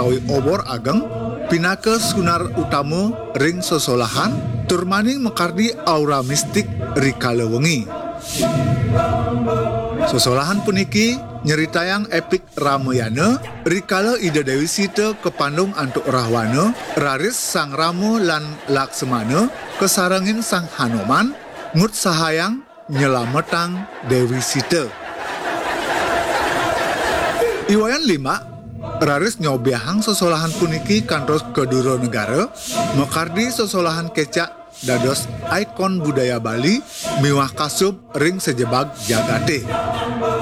utawi obor ageng pinake sunar utama ring sosolahan turmaning mekardi aura mistik rikala wengi. Sosolahan puniki nyeritayang epik Ramayana rikala Ida Dewi Sita kepandung antuk Rahwana raris Sang Rama lan Laksamana kesarengin Sang Hanuman ngut sahayang nyelametang Dewi Sita. Iwayan 5 raris nyobiahang sosolahan puniki kantos kedua negara mekardi sosolahan kecak dados ikon budaya Bali miwah kasub ring sejebag jagate.